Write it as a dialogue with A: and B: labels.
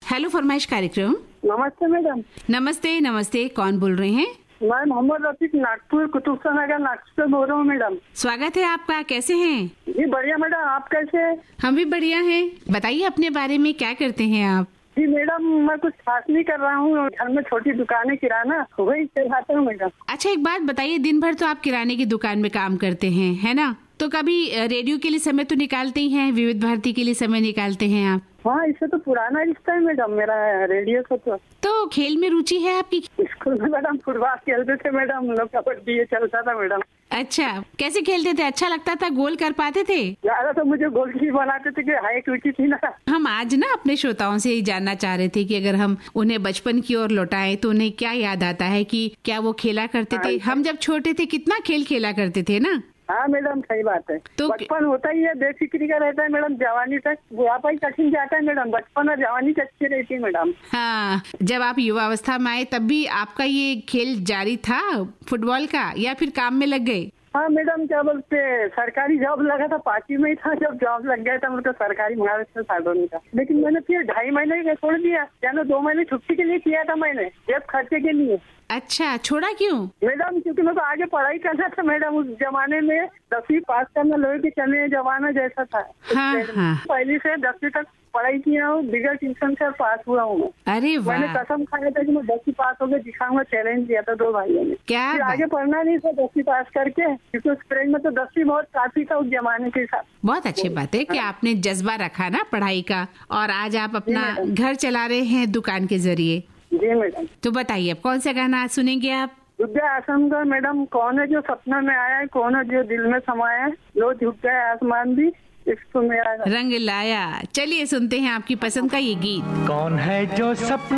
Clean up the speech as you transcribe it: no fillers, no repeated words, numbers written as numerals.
A: Hello फरमाइश कार्यक्रम।
B: नमस्ते मैडम।
A: नमस्ते नमस्ते, कौन बोल रहे हैं?
B: मैं मोहम्मद रफीक नागपुर कुतुबशाह नगर नागपुर से बोल रहा हूँ मैडम।
A: स्वागत है आपका, कैसे हैं?
B: जी बढ़िया मैडम, आप कैसे हैं?
A: हम भी बढ़िया हैं। बताइए अपने बारे में, क्या करते हैं आप?
B: जी मैडम, मैं कुछ खास नहीं कर रहा हूँ, घर में छोटी दुकानें किराना वही चलाता हूँ मैडम।
A: अच्छा, एक बात बताइए, दिन भर तो आप किराने की दुकान में काम करते हैं, है ना? तो कभी रेडियो के लिए समय तो निकालते ही हैं, विविध भारती के लिए समय निकालते हैं आप?
B: हाँ, इससे तो पुराना रिश्ता है मैडम मेरा रेडियो से। तो
A: खेल में रुचि है आपकी?
B: स्कूल में मैडम फुटबॉल खेलते थे मैडम, हम लोग कबड्डी ये चलता था मैडम।
A: अच्छा, कैसे खेलते थे? अच्छा लगता था? गोल कर पाते थे?
B: ज्यादा तो मुझे गोलकीपर बनाते थे कि हाइट ऊंची थी ना।
A: हम आज ना अपने श्रोताओं से जानना चाह रहे थे कि अगर हम उन्हें बचपन की ओर लौटाएं तो उन्हें क्या याद आता है, कि क्या वो खेला करते थे? हम जब छोटे थे कितना खेल खेला करते थे ना।
B: हाँ मैडम, सही बात है।
A: तो
B: बचपन होता ही है, बेफिक्री का रहता है मैडम। जवानी तक बुढ़ापा ही कठिन जाता है मैडम, बचपन और जवानी तक अच्छी रहती है मैडम।
A: हाँ, जब आप युवावस्था में आए तब भी आपका ये खेल जारी था फुटबॉल का, या फिर काम में लग गए?
B: हाँ मैडम, क्या बोलते, सरकारी जॉब लगा था, 5वीं में ही था जब जॉब लग गया था मुझे सरकारी महाराष्ट्र साधोनी का। लेकिन मैंने फिर 2.5 महीने का छोड़ दिया, यानी 2 महीने छुट्टी के लिए किया था मैंने, जेब खर्चे के लिए।
A: अच्छा, छोड़ा क्यों?
B: मैडम क्योंकि मेरे को आगे पढ़ाई करना था मैडम। उस जमाने में 10वीं पास करना लोहे के चने जमाना जैसा था।
A: हाँ, हाँ।
B: पहली से 10वीं तक पढ़ाई किया हूँ, बिगड़ ट्यूशन से पास हुआ हूँ मैं।
A: अरे वाह,
B: मैंने कसम खाया था कि मैं 10वीं पास होकर दिखाऊंगा, चैलेंज दिया था 2 भाइयों ने।
A: क्या
B: फिर आगे पढ़ना नहीं था 10वीं पास करके, क्योंकि उस ट्रेन में तो 10वीं बहुत काफी था उस जमाने के हिसाब।
A: बहुत अच्छी बात है कि आपने जज्बा रखा ना पढ़ाई का, और आज आप अपना घर चला रहे हैं दुकान के जरिए।
B: जी मैडम।
A: तो बताइए, अब कौन सा गाना आज सुनेंगे आप?
B: विद्या आसम का मैडम, कौन है जो सपना में आया है, कौन है जो दिल में समाया है, लो झुक गए आसमान भी इसको मेरा
A: रंग लाया। चलिए सुनते हैं आपकी पसंद का ये गीत।
C: कौन है जो सपना